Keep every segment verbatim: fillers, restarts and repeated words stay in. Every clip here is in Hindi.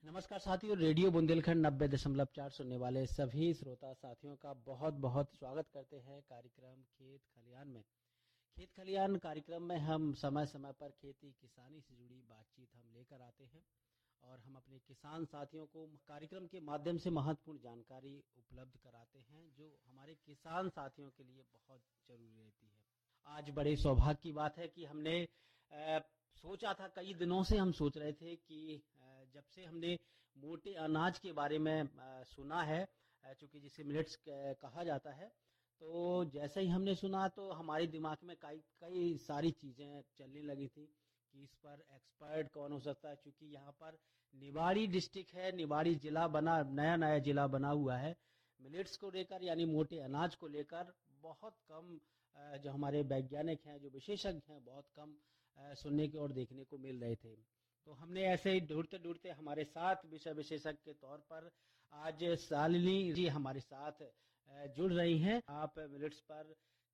नमस्कार साथियों, रेडियो बुंदेलखंड नब्बे दशमलव चार सुनने वाले सभी श्रोता साथियों का बहुत बहुत स्वागत करते हैं कार्यक्रम खेत खलियान में। खेत खलियान कार्यक्रम में हम समय समय पर खेती किसानी से जुड़ी बातचीत हम लेकर आते हैं और हम अपने किसान साथियों को कार्यक्रम के माध्यम से महत्वपूर्ण जानकारी उपलब्ध कराते हैं जो हमारे किसान साथियों के लिए बहुत जरूरी रहती है। आज बड़े सौभाग्य की बात है कि हमने अ, सोचा था, कई दिनों से हम सोच रहे थे कि अ, जब से हमने मोटे अनाज के बारे में अ, सुना है, अ, चूंकि जिसे मिलेट्स कहा जाता है, तो जैसे ही हमने सुना तो हमारे दिमाग में कई कई सारी चीजें चलने लगी थी कि इस पर एक्सपर्ट कौन हो सकता है। चूंकि यहाँ पर निवाड़ी डिस्ट्रिक्ट है, निवाड़ी जिला बना, नया नया जिला बना हुआ है, मिलेट्स को लेकर यानी मोटे अनाज को लेकर बहुत कम अ, जो हमारे वैज्ञानिक हैं, जो विशेषज्ञ हैं, बहुत कम अ, सुनने की और देखने को मिल रहे थे। तो हमने ऐसे ही ढूंढते ढूंढते हमारे साथ विषय विशेषज्ञ के तौर पर आज शालिनी जी हमारे साथ अ, जुड़ रही हैं। आप मिलेट्स पर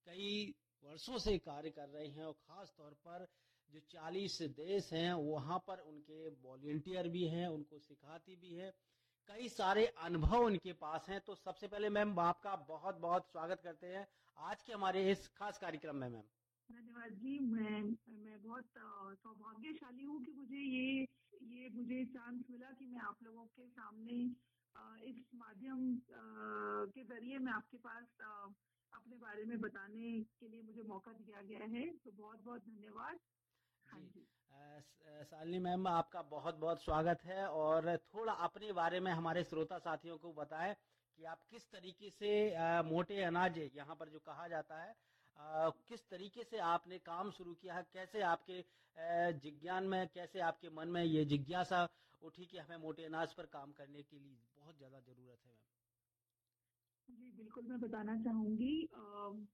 कई वर्षों से कार्य कर रहे हैं और खास तौर पर जो चालीस देश हैं वहां पर उनके वॉलंटियर भी हैं, उनको सिखाती भी है, कई सारे अनुभव उनके पास हैं। तो सबसे पहले मैम आपका बहुत बहुत स्वागत करते हैं आज के हमारे इस खास कार्यक्रम में। मैम धन्यवाद जी। मैं मैं बहुत अ, सौभाग्यशाली हूँ कि मुझे ये ये मुझे चांस मिला कि मैं आप लोगों के सामने अ, इस माध्यम अ, के जरिए मैं आपके पास अ, अपने बारे में बताने के लिए मुझे मौका दिया गया है, तो बहुत बहुत धन्यवाद। हाँ जी, जी। अ, स- शालिनी मैम आपका बहुत बहुत स्वागत है और थोड़ा अपने बारे में हमारे श्रोता साथियों को बताएं कि आप किस तरीके से अ, मोटे अनाज यहाँ पर जो कहा जाता है, अ, किस तरीके से आपने काम शुरू किया है, कैसे आपके अ, जिज्ञान में, कैसे आपके मन में ये जिज्ञासा उठी कि हमें मोटे अनाज पर काम करने के लिए बहुत ज्यादा जरूरत है। मैम जी बिल्कुल, मैं बताना चाहूंगी। अ,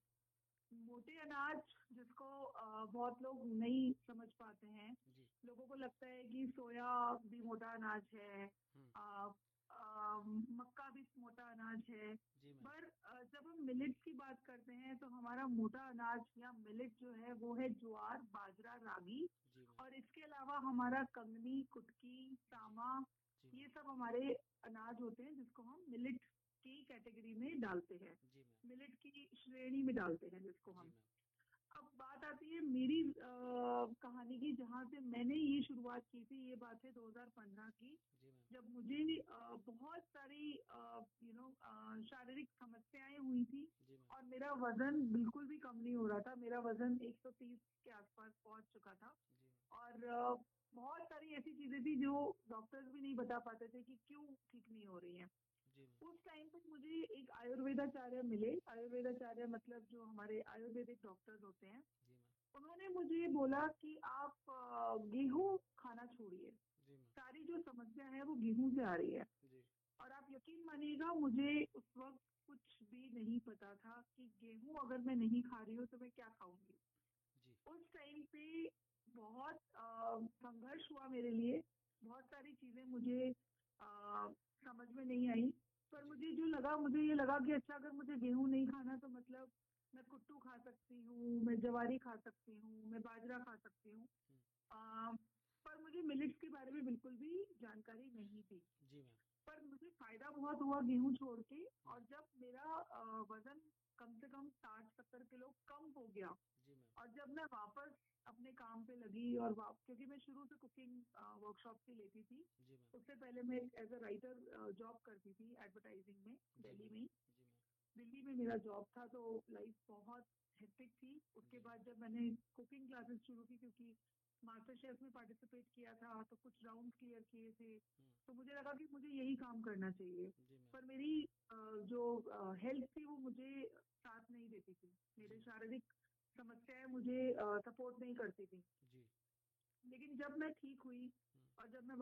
मोटे अनाज जिसको अ, बहुत लोग नहीं समझ पाते हैं। जी। लोगों को लगता है कि सोया भी मोटा अनाज है, हम्म। अ, अ, मक्का भी मोटा अनाज है। जी मैम। पर अ, जब हम मिलेट्स की बात करते हैं तो हमारा मोटा अनाज या मिलेट जो है वो है ज्वार, बाजरा, रागी। जी मैम। और इसके अलावा हमारा कंगनी, कुटकी, जी। सामा, जी ये मैम। सब हमारे अनाज होते हैं जिसको हम मिलेट की कैटेगरी में डालते हैं, जी मैम। मिलेट की श्रेणी में डालते हैं जिसको जी हम। मैम। अब बात आती है मेरी अ, कहानी की, जहाँ से मैंने ये शुरुआत की थी। ये बात है दो हज़ार पंद्रह की, जी मैम। जब मुझे अ, बहुत सारी यू नो शारीरिक समस्याएं हुई थी जी मैम। और मेरा वजन बिल्कुल भी कम नहीं हो रहा था। मेरा वजन एक सौ तीस के आसपास पहुंच चुका था जी मैम। और अ, बहुत सारी ऐसी चीजें थी जो डॉक्टर्स भी नहीं बता पाते थे कि क्यों ठीक नहीं हो रही हैं। जी मैम। उस टाइम पे मुझे एक आयुर्वेदाचार्य मिले। आयुर्वेदाचार्य मतलब जो हमारे आयुर्वेदिक डॉक्टर्स होते हैं। जी मैम। उन्होंने मुझे बोला कि आप अ, गेहूं खाना छोड़िए। जी मैम। सारी जो समस्या है वो गेहूं से आ रही है। जी। और आप यकीन मानिएगा, मुझे उस वक्त कुछ भी नहीं पता था कि गेहूं अगर मैं नहीं खा रही हूँ तो मैं क्या खाऊंगी। जी। उस टाइम पे बहुत अ, संघर्ष हुआ मेरे लिए। बहुत सारी चीजें मुझे अ, समझ में नहीं आई। पर जी। मुझे जो लगा, मुझे ये लगा कि अच्छा, अगर मुझे गेहूं नहीं खाना तो मतलब मैं कुट्टू खा सकती हूँ, मैं जवारी खा सकती हूँ, मैं बाजरा खा सकती हूँ। हुँ। अ, पर मुझे मिलेट्स के बारे में बिल्कुल भी जानकारी नहीं थी। जी मैम। पर मुझे फायदा बहुत हुआ गेहूं छोड़ के। हुँ। और जब मेरा अ, वजन कम से कम साठ सत्तर किलो कम हो गया जी मैम। और जब मैं वापस अपने काम पे लगी और वाप क्योंकि मैं शुरू से कुकिंग वर्कशॉप भी लेती थी। जी मैम। उससे पहले मैं एज अ राइटर जॉब करती थी एडवर्टाइजिंग में, जी दिल्ली मैम। में ही। जी मैम। दिल्ली में मेरा जॉब था, तो लाइफ बहुत हेक्टिक थी। उसके जी मैम। बाद जब मैंने कुकिंग क्लासेस शुरू की, क्योंकि मास्टर शेफ में पार्टिसिपेट किया था तो कुछ राउंड क्लियर किए थे, हुँ। तो मुझे लगा कि मुझे यही काम करना चाहिए। जी मैम। पर मेरी अ, जो हेल्थ थी वो मुझे साथ नहीं देती थी। जी मेरे मैम। शारीरिक समस्याएं मुझे सपोर्ट नहीं करती थी। जी। लेकिन जब मैं ठीक हुई हुँ। और जब मैं